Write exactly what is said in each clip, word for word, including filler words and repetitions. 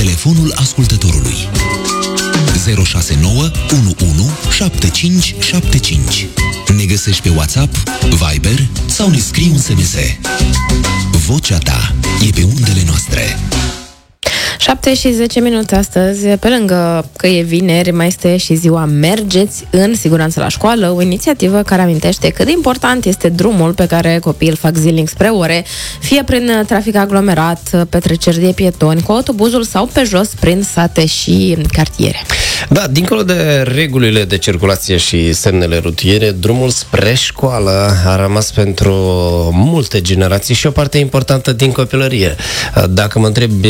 telefonul ascultătorului zero șase nouă unu unu șapte cinci șapte cinci. Ne găsești pe WhatsApp, Viber sau ne scrii un S M S. Vocea ta e pe undele noastre. șapte și zece minute astăzi. Pe lângă că e vineri, mai este și ziua Mergeți în siguranță la școală, o inițiativă care amintește cât de important este drumul pe care copiii îl fac zilnic spre ore, fie prin trafic aglomerat, petreceri de pietoni, cu autobuzul sau pe jos prin sate și cartiere. Da, dincolo de regulile de circulație și semnele rutiere, drumul spre școală a rămas pentru multe generații și o parte importantă din copilărie. Dacă mă întrebi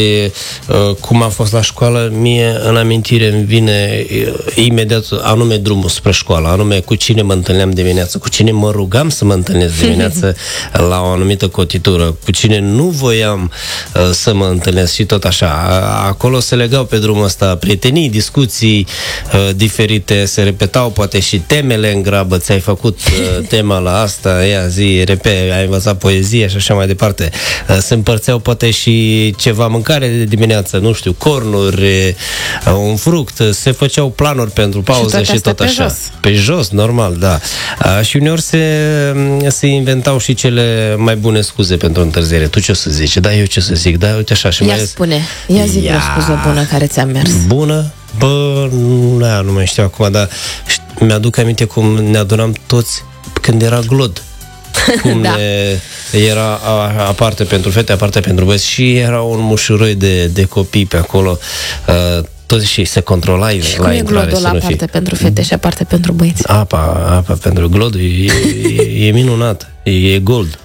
cum am fost la școală, mie în amintire îmi vine imediat anume drumul spre școală, anume cu cine mă întâlneam dimineață, cu cine mă rugam să mă întâlnesc dimineață la o anumită cotitură, cu cine nu voiam să mă întâlnesc și tot așa. Acolo se legau pe drumul ăsta prietenii, discuții diferite, se repetau poate și temele în grabă, ți-ai făcut tema la asta, ia zi, repet, ai învățat poezie și așa mai departe. Se împărțeau poate și ceva mâncare de dimineață, nu știu, cornuri, un fruct, se făceau planuri pentru pauză și, și tot așa. Pe jos. Pe jos, normal, da. Și uneori se, se inventau și cele mai bune scuze pentru întârziere. Tu ce o să zici? Da, eu ce să zic? Da, uite așa. Și Ia mai spune, ia zi ia... o scuză bună care ți-a mers. Bună? Bă, nu, nu mai știu acum, dar mi-aduc aminte cum ne adunam toți când era glod. Cum Da. ne, era aparte pentru fete, aparte pentru băieți și era un mușuroi de, de copii pe acolo. Uh, toți și se controla Și la cum e intrare. glodul la aparte pentru fete și aparte pentru băieți? Apa, apa pentru glodul e, e, e minunat. E, e gold.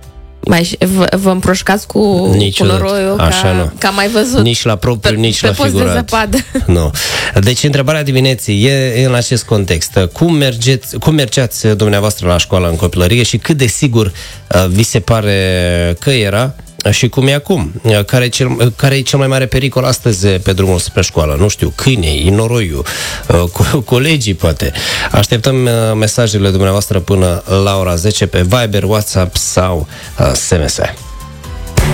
Mai vă, vă împroșcați cu, cu noroiul așa ca, nu. ca mai văzut Nici la propriu, pe, nici pe la figurat. de zăpadă. Nu. Deci întrebarea dimineții e în acest context. Cum, mergeți, cum mergeați dumneavoastră la școală în copilărie și cât de sigur uh, vi se pare că era și cum e acum? Care e cel, care e cel mai mare pericol astăzi pe drumul spre școală? Nu știu, câinii, noroiul, co- colegii poate. Așteptăm mesajele dumneavoastră până la ora zece pe Viber, WhatsApp sau S M S.